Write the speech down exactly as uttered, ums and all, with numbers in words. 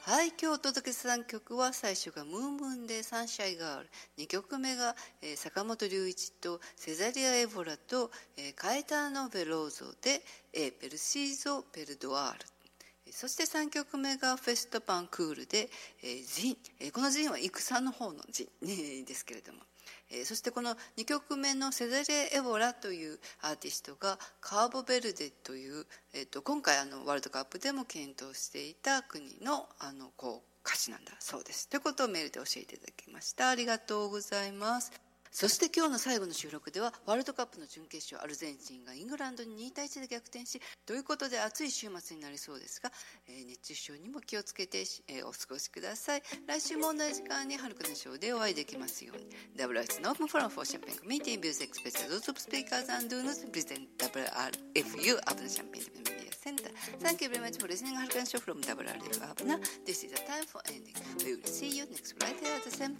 はい、今日お届けするさんきょくは、最初がムーンムーンでサンシャイガール、にきょくめが、えー、坂本龍一とセザリア・エボラと、えー、カエターノ・ベローゾで、えー、ペルシーゾ・ペルドアール、そしてさんきょくめがフェストパンクールで、えー、ジン、えー、このジンは戦の方のジンですけれども、えー、そしてこのにきょくめのセザリア・エボラというアーティストがカーボベルデという、えー、と今回あのワールドカップでも検討していた国のあのこう歌詞なんだそうですということをメールで教えていただきました。ありがとうございます。そして今日の最後の収録ではワールドカップの準決勝、アルゼンチンがイングランドににたいいちで逆転し、ということで暑い週末になりそうですが、えー、熱中症にも気をつけて、えー、お過ごしください。来週も同じ時間にハルクのショーでお会いできますように。 ダブリューアイエス のオープンフォーラムフォーシャンペンコミュニティビューズエクスペシャルドーツスピーカーズアンドゥーノスプレゼン ダブリューアールエフユー アブナシャンペンメディアセンター。 Thank you very much for listening. ハルクのショー from ダブリューアールエフ アブナ。 This is the time for ending. We will see you next Friday at the same